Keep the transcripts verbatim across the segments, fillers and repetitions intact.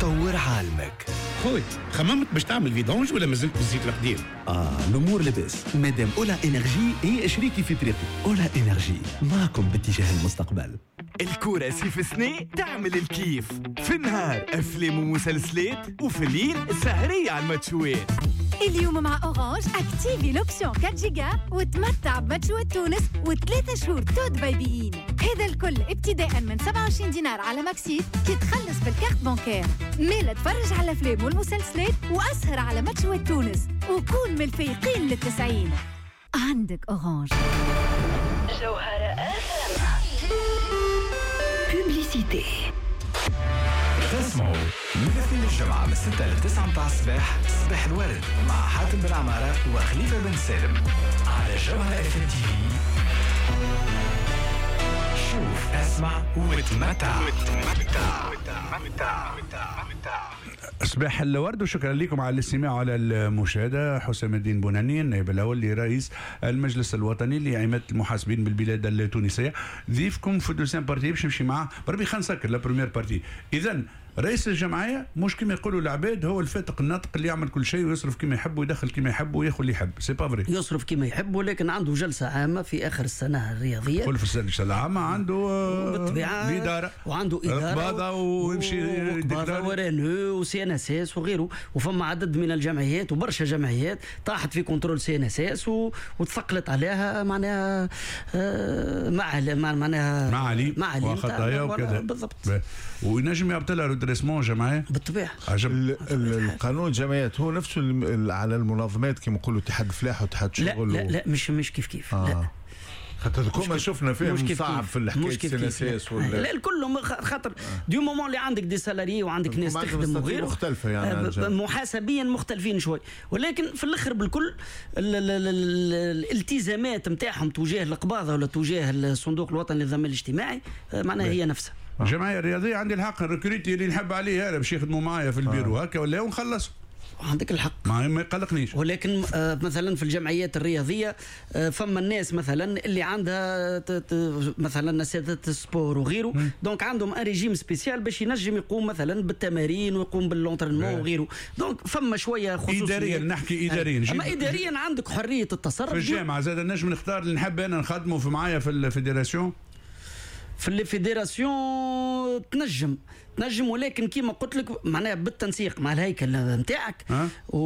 طور عالمك. خوي خممت باش تعمل فيدونج ولا مازلت بالزيت القديم؟ اه الامور لاباس مادام اولا انرجي هي شريكي في طريقي. اولا انرجي معكم باتجاه المستقبل. الكراسي في سنة تعمل الكيف، في النهار أفلام ومسلسلات وفي الليل سهرية على الماتشوات. اليوم مع أورانج اكتيفي لوبسيون أربعة جيجا وتمتع بماتشوات تونس وثلاثة شهور تود بايبيين. هذا الكل ابتداء من سبعة وعشرين دينار على ماكسيت كي تخلص بالكارت بانكير. ميلا تفرج على الأفلام والمسلسلات وأسهر على ماتشوات تونس وكون من الفايقين للتسعين. عندك أورانج. جوهرة بوبليسيتي. تسمعوا من الاثنين الجمعة من ستة لتسعة متاع الصباح صباح الورد مع حاتم بن عمارة وخليفة بن سالم على جوهرة اف ام تي في. شوف اسمع وتمتع. صباح الورد وشكرا لكم على الاستماع على المشاهدة. حسام الدين بوناني النائب الأول لرئيس المجلس الوطني لعمادة المحاسبين بالبلاد التونسية ضيفكم في دوسيام بارتي باش نمشي معاه بربي. خلينا نسكر لا بريمير بارتي. إذا رئيس الجمعية مش كما يقولوا العباد هو الفاتق الناطق اللي يعمل كل شيء ويصرف كما يحب ويدخل كما يحب وياخذ اللي يحب. سي با فري يصرف كما يحب، ولكن عنده جلسة عامة في آخر السنة الرياضية. كل في الجلسة العامة عنده بالطبيعة الإدارة وعنده إدارة ويمشي ورينو وسي ان اس اس وغيره، وفما عدد من الجمعيات وبرشا جمعيات طاحت في كنترول سي ان اس اس وتثقلت عليها معناها معناها معالي وخطايا وكذا بالضبط. وينجم يعطيها ريدريسمون جماعي بالطبيعة. القانون الجمعيات هو نفسه على المنظمات كما يقولوا اتحاد فلاح واتحاد شغل. لا لا لا مش مش كيف كيف آه. لا خاطر كما شفنا فيهم صعب في الحكايه السياسيس ولا لا الكل خاطر دي مومون اللي عندك دي سالاري وعندك ناس تخدم وغيره مختلفه يعني محاسبيا مختلفين شوي، ولكن في الاخر بالكل الالتزامات نتاعهم تجاه القباضه ولا تجاه الصندوق الوطني للضمان الاجتماعي معناها هي نفسها. الجمعيه الرياضيه عندي الحق الريكريتي اللي نحب عليه انا باش يخدموا معايا في البيرو هكا ولا ونخلص. عندك الحق ما ما يقلقنيش. ولكن آه مثلا في الجمعيات الرياضيه آه فما الناس مثلا اللي عندها مثلا سيادة السبور وغيره، دونك عندهم ان ريجيم سبيسيال باش ينجم يقوم مثلا بالتمارين ويقوم باللونترينمون وغيره. دونك فما شويه خصوصيه اداريا نحكي اداريا آه. اما اداريا عندك حريه التصرف في الجامعه زاد نجم نختار اللي نحب انا نخدمه في معايا في الفيدراسيون. في الفيدراسيون تنجم تنجم ولكن كيما قلت لك معناها بالتنسيق مع الهيكل نتاعك و...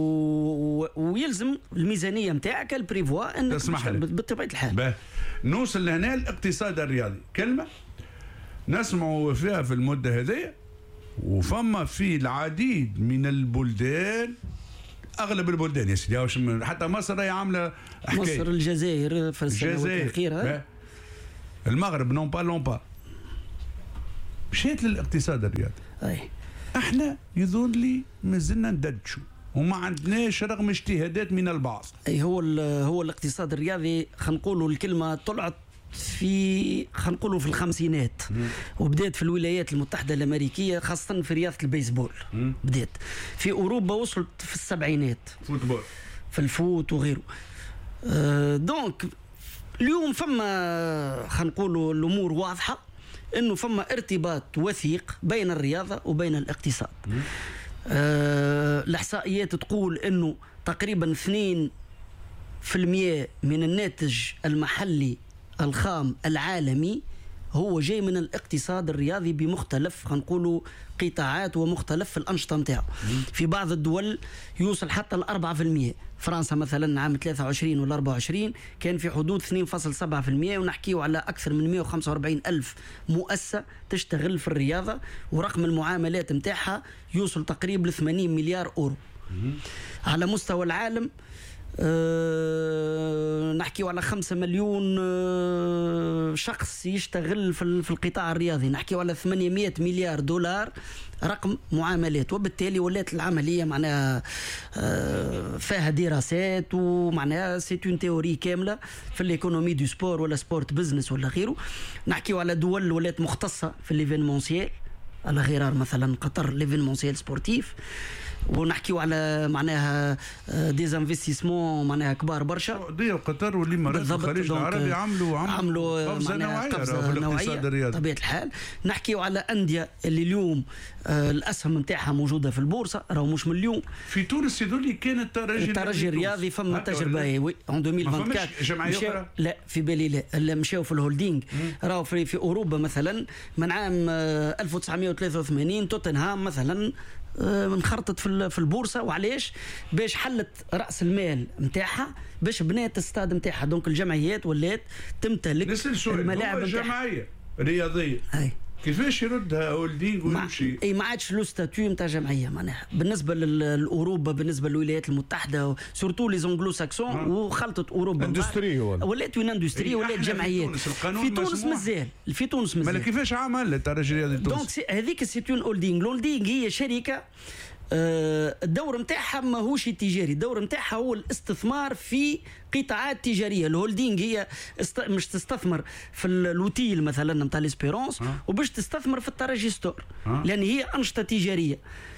ويلزم الميزانيه نتاعك البريفوا انك تسمح لي بطبيعه الحال. باه نوصل لهنا الاقتصاد الرياضي كلمه نسمعوا فيها في المده هذه، وفما في العديد من البلدان اغلب البلدان يا سيدي حتى مصر هي عامله حكايه. مصر الجزائر في السنوات الاخيره المغرب نون با لون با مشيت للاقتصاد الرياضي. اي احنا يظن لي مازلنا نددشوا وما عندناش رغم اجتهادات من البعض. اي هو هو الاقتصاد الرياضي خلينا نقولوا الكلمه طلعت في خلينا نقولوا في الخمسينات وبدات في الولايات المتحده الامريكيه خاصه في رياضه البيسبول. مم. بدات في اوروبا وصلت في السبعينات فوتبول في الفوت وغيره. أه دونك اليوم فما خلينا نقولوا الامور واضحه انه فما ارتباط وثيق بين الرياضه وبين الاقتصاد. أه الاحصائيات تقول انه تقريبا اثنين بالمئة من الناتج المحلي الخام العالمي هو جاي من الاقتصاد الرياضي بمختلف خلينا نقولوا قطاعات ومختلف الأنشطة نتاعو. في بعض الدول يوصل حتى ل أربعة بالمئة. فرنسا مثلا عام ثلاثة وعشرين ولا أربعة وعشرين كان في حدود اثنين فاصلة سبعة بالمئة، ونحكيه على أكثر من مئة وخمسة وأربعين ألف مؤسسة تشتغل في الرياضة، ورقم المعاملات نتاعها يوصل تقريبا ل ثمانين مليار أورو. على مستوى العالم أه نحكي على خمسة مليون أه شخص يشتغل في, في القطاع الرياضي، نحكي على ثمانمئة مليار دولار رقم معاملات. وبالتالي ولات العملية معناها أه فيها دراسات ومعناها سيت اون تيوري كاملة في الايكونومي دو سبور ولا سبورت بزنس ولا غيره. نحكي على دول ولات مختصة في ليفينمونسيال على غرار مثلا قطر ليفينمونسيال سبورتيف. ونحكيو على معناها ديزانفستيسمون معناها كبار برشا. السعوديه وقطر والامارات والخليج العربي عملوا عملوا قفزه نوعيه قفزه في الاقتصاد الرياضي بطبيعه الحال. نحكيو على انديه اللي اليوم آه الاسهم نتاعها موجوده في البورصه، راهو مش من اليوم. في تونس يدولي كان الترجي الترجي الرياضي فما تجربه وي ان ألفين وأربعة وعشرين جمعيه اخرى؟ لا في بالي لا, لا مشاو في الهولدينغ. راهو في, في اوروبا مثلا من عام آه ألف وتسعمائة وثلاثة وثمانين توتنهام مثلا انخرطت في في البورصه. وعلاش؟ باش حلت راس المال نتاعها باش بنات الستاد نتاعها. دونك الجمعيات ولات تمتلك الملاعب نتاعها. جمعيه رياضيه أي. كيفاش يردها هولدينغ ويمشي؟ اي ما عادش لو ستاتيو نتاع جمعيه معناها بالنسبه لاوروبا، بالنسبه للولايات المتحده سورتو لي زونغلو ساكسون آه. وخلطت اوروبا اندستري ولات وين اندستري ولات جمعيات. في تونس مازال في تونس مازال. مالا كيفاش عمل الترجي الرياضي التونسي؟ دونك هذيك سي اون هولدينغ. الهولدينغ هي شركه الدور نتاعها ماهوش تجاري، الدور نتاعها هو الاستثمار في قطاعات تجاريه. الهولدينغ هي است... مش تستثمر في الوتيل مثلا نتاع ليسبيرونس أه؟ وباش تستثمر في الترجي ستور أه؟ لان هي انشطه تجاريه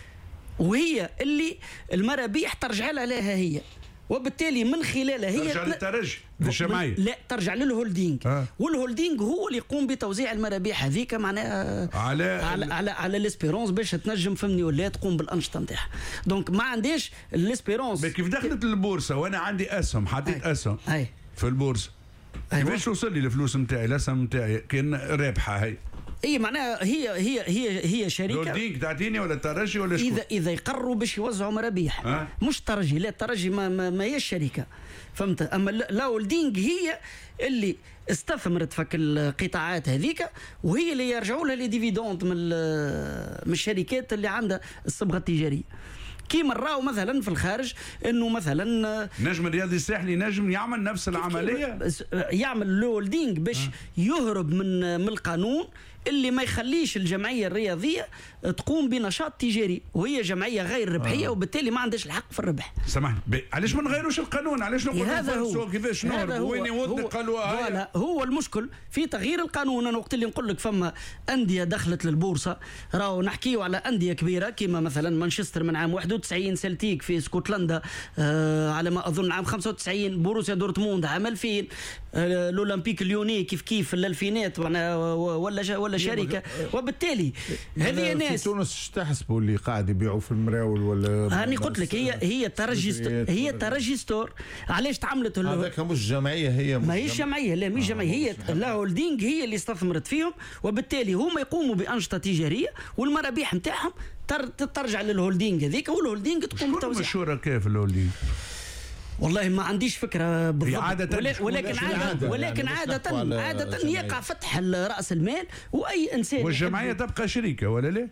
وهي اللي المرابيح ترجع لها هي، وبالتالي من خلالها هي ترجع للترجي للجمعيه. لا ترجع للهولدينغ آه. والهولدينغ هو اللي يقوم بتوزيع المرابيح هذيك معناها على على على, على ليسبيرونس باش تنجم فهمني ولا تقوم بالانشطه نتاعها. دونك ما عنديش ليسبيرونس. كيف دخلت للبورصه وانا عندي اسهم حطيت اسهم أي. في البورصه كيفاش توصل لي الفلوس نتاعي الاسهم نتاعي كان رابحه هي؟ اي معناها هي هي هي هي شركه الهولدينغ تعطيني ولا الترجي ولا شكون؟ اذا اذا يقرروا باش يوزعوا مرابيح أه؟ مش ترجي. لا الترجي ما ما, ما هي الشركه فهمت. اما لا هولدينغ هي اللي استثمرت في القطاعات هذيك وهي اللي يرجعوا لها لي ديفيدوند من من الشركات اللي عندها الصبغه التجاريه. كيما نراو مثلا في الخارج انه مثلا نجم الرياضي الساحلي نجم يعمل نفس العمليه، يعمل الهولدينغ باش يهرب من من القانون اللي ما يخليش الجمعيه الرياضيه تقوم بنشاط تجاري وهي جمعيه غير ربحيه. آه. وبالتالي ما عندهاش الحق في الربح. سامحني علاش ما نغيروش القانون؟ علاش نقولوا هذا هو كيفاش نهرب وين يود قالوا هو, هو المشكل في تغيير القانون. انا وقت اللي نقول لك فما انديه دخلت للبورصه راهو نحكيو على انديه كبيره كيما مثلا مانشستر من عام واحد وتسعين، سلتيك في اسكتلندا آه على ما اظن عام خمسة وتسعين، بوروسيا دورتموند عام ألفين، آه الاولمبيك الليوني كيف كيف في الالفينات ولا ولا شركه. وبالتالي هذه ناس في تونس تحسبوا اللي قاعد يبيعوا في المراول ولا هاني قلت لك هي هي ترجي هي ترجي ستور. علاش تعملت هذاك مش جمعيه؟ هي ما هي جمعيه لا مش جمعيه هي لا هولدينغ هي اللي استثمرت فيهم وبالتالي هما يقوموا بانشطه تجاريه والمرابيح نتاعهم ترجع للهولدينغ هذيك والهولدينغ تقوم بتوزيع. مشهوره كيف الهولدينغ؟ والله ما عنديش فكره بالضبط عادة ولكن ولكن عادة ولكن يعني عادة عادة يقع فتح رأس المال وأي إنسان. والجمعية تبقى شركة ولا لا؟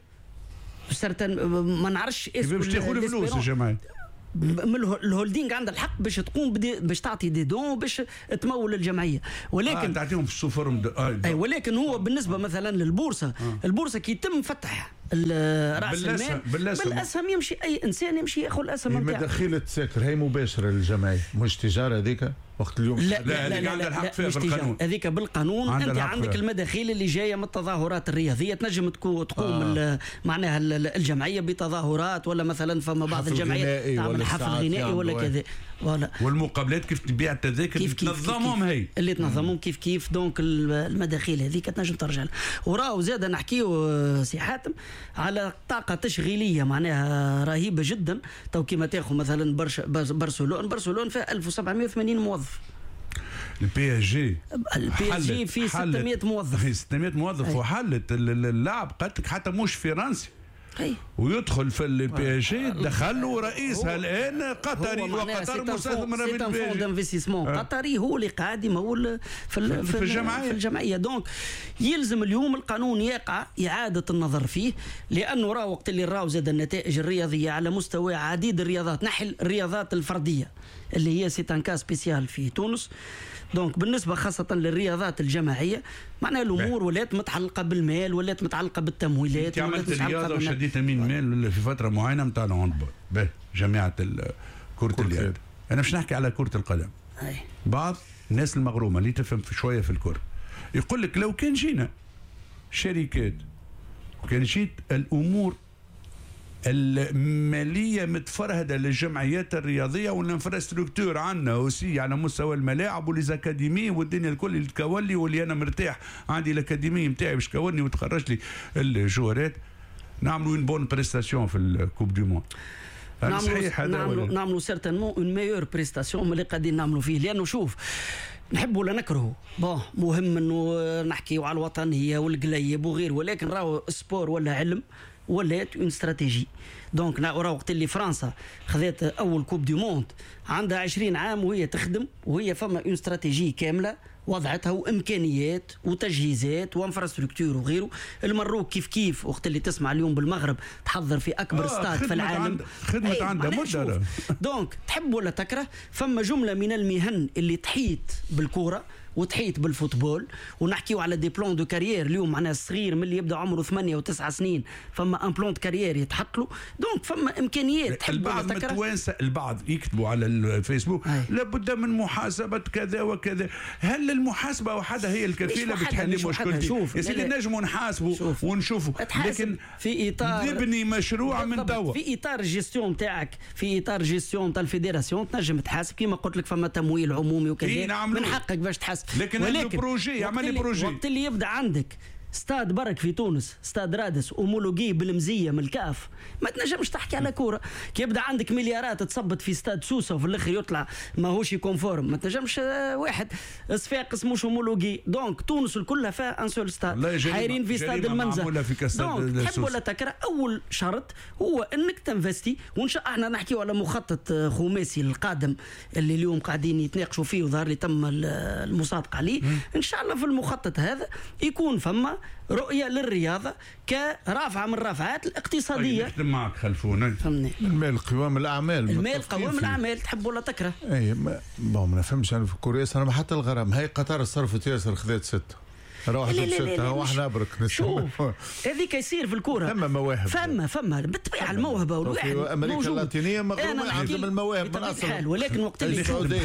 سرتن ما نعرفش اسم باش تاخذ فلوس الجمعية. من الهولدينغ عندها الحق باش تقوم باش تعطي دي دون باش تمول الجمعيه ولكن آه تعطيهم في السوفر آه اي ولكن هو بالنسبه مثلا للبورصه آه. البورصه كي يتم فتح راس المال بالاسهم. بالاسهم يمشي اي انسان يمشي ياخذ الاسهم نتاعو. مداخيل السكر هي مباشره للجمعيه مش تجاره هذيك وقت اليوم. لا لا لا, لا, لا, لا فيها بالقانون هذيك بالقانون. عند انت عندك فيها. المداخيل اللي جايه من التظاهرات الرياضيه تنجم تقوم آه. معناها الجمعيه بتظاهرات ولا مثلا فما بعض الجمعيات تعمل حفل غنائي ولا كذا ولا والمقابلات كيف تبيع التذاكر كيف تنظمهم هي اللي تنظمهم كيف كيف. دونك المداخيل هذيك تنجم ترجع وراو زاد نحكيو سي حاتم على طاقه تشغيليه معناها رهيبه جدا. تو كيما تاخذ مثلا برشلونه برشلونه فيها ألف وسبعمائة وثمانين موظف. البي اس جي البي اس جي فيه ستمائة موظف ستمائة موظف أي. وحلت اللاعب قالت لك حتى مش فرنسي أي. ويدخل في البي اس جي دخل ورئيسها الان قطري وقطر مستثمر في البي اس جي انفستيسمون قطري هو اللي قاعد يمول في, في, في الجمعيه في الجمعيه. دونك يلزم اليوم القانون يقع اعاده النظر فيه لانه راه وقت اللي راو زاد النتائج الرياضيه على مستوى عديد الرياضات نحل الرياضات الفرديه اللي هي سيتان كا سبيسيال في تونس. دونك بالنسبه خاصه للرياضات الجماعيه معناها الامور ولات متعلقه بالمال ولات متعلقه بالتمويلات. انت عملت رياضه وشديت امين مال في فتره معينه نتاع الهاندبول باهي جامعه كره اليد. انا مش نحكي على كره القدم. أي. بعض الناس المغرومه اللي تفهم في شويه في الكره يقول لك لو كان جينا شركات وكان جيت الامور الماليه متفرهده للجمعيات الرياضيه والانفراستركتور عندنا اوسي على مستوى الملاعب وليزاكاديمي والدنيا الكل اللي تكون واللي انا مرتاح عندي الاكاديمي نتاعي باش تكوني وتخرج لي الجوارات نعملوا اون بون بريستاسيون في الكوب دو موند. نعملوا نعملوا نعملوا سيرتينمون اون ميور بريستاسيون من اللي قاعدين نعملوا فيه، لانه شوف نحبوا ولا نكرهوا بون مهم انه نحكيوا على الوطنيه والقليب وغير، ولكن راهو سبور ولا علم ولات اون استراتيجي. دونك راه وقت اللي فرنسا خذت اول كوب دو موند عندها عشرين عام وهي تخدم وهي فما اون استراتيجي كامله وضعتها وامكانيات وتجهيزات وانفراستركتور وغيره. المروك كيف كيف وقت اللي تسمع اليوم بالمغرب تحضر في اكبر آه استاد في العالم عند خدمه عندها مدة. دونك تحب ولا تكره فما جمله من المهن اللي تحيط بالكوره وتحيط بالفوتبول، ونحكيو على دي بلون دو كارير اليوم معناها الصغير من اللي يبدا عمره ثمانية وتسعة سنين فما ان بلون دو كارير يتحط له. دونك فما امكانيات تحب البعض متوانسه، البعض يكتبوا على الفيسبوك لابد من محاسبه كذا وكذا. هل المحاسبه وحدها هي الكفيله بتحل مشكلتي؟ يا سيدي نجموا نحاسبوا ونشوفوا، لكن في اطار نبني مشروع من توا في اطار الجيستيون تاعك، في اطار جيستيون تاع الفيدراسيون تنجم تحاسب كيما قلت لك فما تمويل عمومي وكذا من حقك باش تحاسب. لكن ولكن بروجي عمل لي بروجي وقت اللي يبدا عندك استاد برك في تونس، استاد رادس اومولوجي بالمزيه من الكاف، ما تنجمش تحكي على كوره. كي يبدا عندك مليارات تصبت في استاد سوسه وفي الاخر يطلع ماهوش كونفورم، ما تنجمش واحد صفاقس مش اومولوجي. دونك تونس كلها فيها ان سول استاد، حايرين في استاد المنزه. دونك تحب ولا تكره اول شرط هو انك تنفستي. وان شاء الله احنا نحكيو على مخطط خماسي القادم اللي اليوم قاعدين يتناقشوا فيه وظهر لي تم المصادقه عليه. ان شاء الله في المخطط هذا يكون فما رؤية للرياضة كرافعة من الرافعات الاقتصادية. نخدم معك خلفونا فهمني. المال قوام الأعمال، المال قوام الأعمال تحب ولا تكره. أي ما ما نفهمش أنا في كوريا أنا حتى الغرام هاي قطر صرفت ياسر خذت ستة روح ستة واحنا برك شوف هذيك يصير في الكورة فما مواهب فما فما بالطبيعة الموهبة والواحد في أمريكا اللاتينية مغرومة عندهم المواهب من أصل. ولكن وقت اللي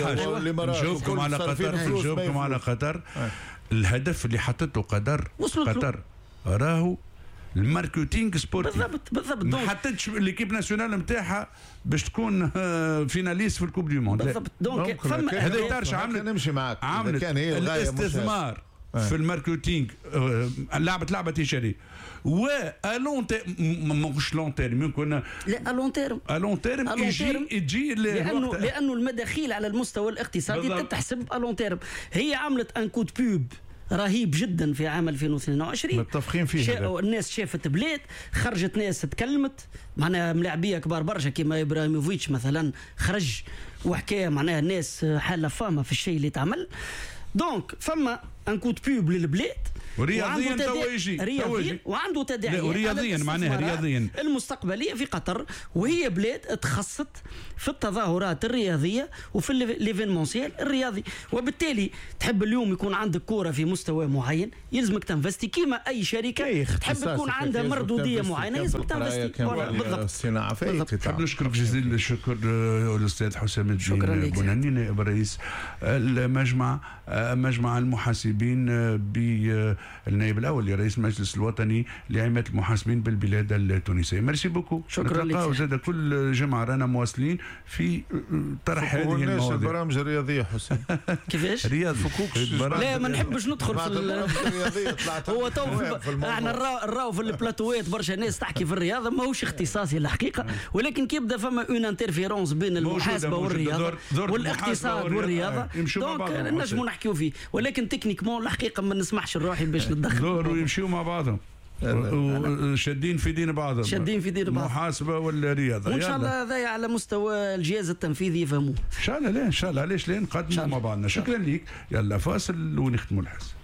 نجاوبكم على قطر نجاوبكم على قطر الهدف اللي حطته قطر قطر راهو الماركتينغ سبورتي بالضبط بالضبط. ما حطتش ليكيب ناسيونال نتاعها باش تكون فيناليست في الكوب دو موند بالضبط. دونك فما هذا ترجع عملت نمشي معك عملت كان هي الاستثمار في الماركتينغ لعبه لعبه تجاريه و الون مش لون تيرم يمكن لا الون تيرم الون تيرم يجي يجي لانه لانه المداخيل على المستوى الاقتصادي تتحسب الون تيرم. هي عملت ان كود بوب رهيب جدا في عام ألفين واثنين وعشرين متفقين فيه. شا... الناس شافت بلاد، خرجت ناس تكلمت معناها ملاعبيه كبار برشا كيما ابراهيموفيتش مثلا خرج وحكى معناها الناس حاله فاهمه في الشيء اللي تعمل. دونك فما ان كود بوب للبلاد ورياضيا توا يجي رياضيا وعنده تداعيات ورياضيا معناها رياضيا المستقبليه في قطر، وهي بلاد تخصت في التظاهرات الرياضيه وفي ليفينمونسيال الرياضي. وبالتالي تحب اليوم يكون عندك كوره في مستوى معين يلزمك تنفستي كيما اي شركه تحب تكون عندها مردوديه معينه يلزمك تنفستي. بالضبط الصناعه بالضبط. نشكرك جزيل الشكر الاستاذ حسام الدين بوناني نائب رئيس المجمع مجمع المحاسبين بالنائب الاول لرئيس المجلس الوطني لعماده المحاسبين بالبلاد التونسيه. ميرسي بوكو. شكرا لك. وزاد كل جمعه رانا مواصلين في طرح هذه المواضيع. البرامج الرياضيه حسين كيفاش؟ رياضي لا ما نحبش ندخل في الرياضيه. طلعت هو تو احنا نراو في البلاتوات برشا ناس تحكي في الرياضه ماهوش اختصاصي الحقيقه، ولكن كي يبدا فما اون انترفيرونس بين المحاسبه والرياضه والاقتصاد والرياضه دونك نجموا نحكيو فيه، ولكن تكنيكمون الحقيقه ما نسمحش نروحي باش ندخل دور ويمشيو مع بعضهم شادين في دين بعضهم شادين في دين بعضهم المحاسبه والرياضه. وان شاء الله هذا على مستوى الجهاز التنفيذي يفهموه ان شاء الله. لا ان شاء الله علاش لا نقدموا مع بعضنا. شكرا ليك. يلا فاصل ونختموا الحس.